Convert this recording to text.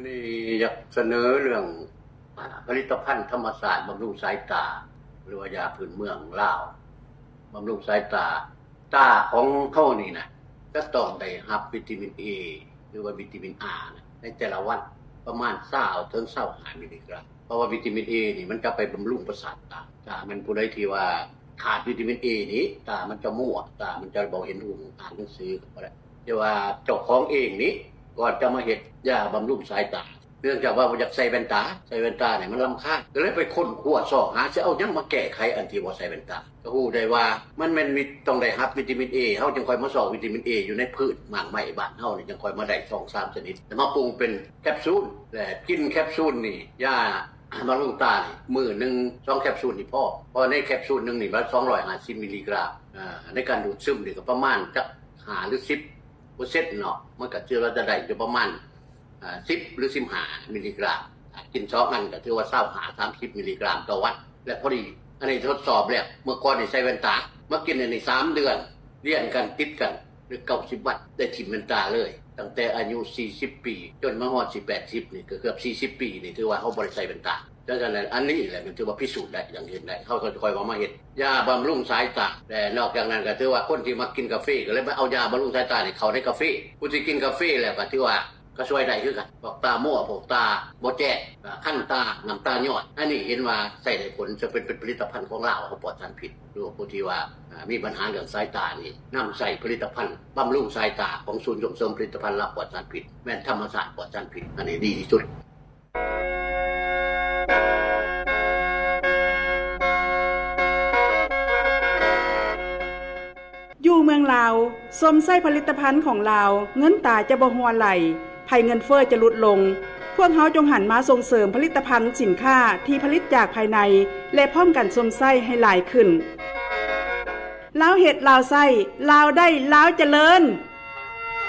มื้อนี้อยากเสนอเรื่องผลิตภัณฑ์ธรรมศาสตร์บำรุงสายตาหรือว่ายาพื้นเมืองลาวบำรุงสายตาของเฮานี่นะจะต้องได้รับวิตามิน A หรือว่าวิตามิน R นะในแต่ละวันประมาณ20ถึง25มิลลิกรัมเพราะว่าวิตามิน A นี่มันจะไปบำรุงประสาทตามันผู้ใดที่ว่าขาดวิตามิน A นี่ตามันจะมั่วตามันจะบ่เห็นรูปอ่านหนังสือก็ได้แต่ว่าเจ้าของเองนี่ก่อนจะมาเฮ็ดยาบำรุงสายตาเนื่องจากว่าบ่อยากใส่แว่นตาเนี่ยมันรำคาญก็เลยไปค้นคว้าซอกหาจะเอาหยังมาแก้ไขอันที่บ่ใส่แว่นตาก็ฮู้ได้ว่ามันแม่นมีต้องได้รับวิตามิน A เฮาจึงค่อยมาซอกวิตามิน A อยู่ในพืชหมากไม้บ้านเฮานี่จึงค่อยมาได้ 2-3 ชนิดแล้วมาปรุงเป็นแคปซูลและกินแคปซูลนี่ยาบำรุงตานี่มื้อนึง2แคปซูลนี่พอเพราะในแคปซูลนึงนี่มัน250มิลลิกรัมในการดูดซึมนี่ก็ประมาณจัก5หรือ10%เนาะมันก็ถือว่าจะได้อยู่ประมาณ10หรือ15มิลลิกรัมกิน2อันก็ถือว่า25-30มิลลิกรัมต่อวันและพอดีอันนี้ทดสอบแล้วเมื่อก่อนนี่ใส่แว่นตามากินใน3เดือนเรียนกันติดกันหรือ90วันได้ทิ่มแว่นตาเลยตั้งแต่อายุ40ปีจนมาฮอด80นี่ก็เกือบ40ปีนี่ถือว่าเฮาบ่ได้ใส่แว่นตาดังนั้นอันนี้แหละมันถือว่าพิสูจน์ได้อย่างเห็นได้เฮาก็ค่อยมาเฮ็ดยาบำรุงสายตาแต่นอกจากนั้นก็ถือว่าคนที่มากินกาแฟก็เลยมาเอายาบำรุงสายตานี่เข้าในกาแฟผู้ที่กินกาแฟแล้วก็ถือว่าก็ช่วยได้คือกันพวกตามั่วพวกตาบ่แจ้งคั่นตาน้ำตาย้อนอันนี้เห็นว่าใช้ได้ผลจะเป็นผลิตภัณฑ์ของเราเขาปลอดสารพิษหรือผู้ที่ว่ามีปัญหาเรื่องสายตานี่นำใส่ผลิตภัณฑ์บำรุงสายตาของศูนย์ส่งเสริมผลิตภัณฑ์ปลอดสารพิษแม่นธรรมศาสตร์ปลอดสารพิษอันนี้ดีที่สุดอยู่เมืองลาวสมใส่ผลิตภัณฑ์ของลาวเงินตาจะบ่ฮัวไหลภัยเงินเฟ้อจะลดลงพวกเฮาจงหันมาส่งเสริมผลิตภัณฑ์สินค้าที่ผลิตจากภายในและพร้อมกันสมใส่ให้หลายขึ้นลาวเฮ็ดลาวใส่ลาวได้ลาวเจริญ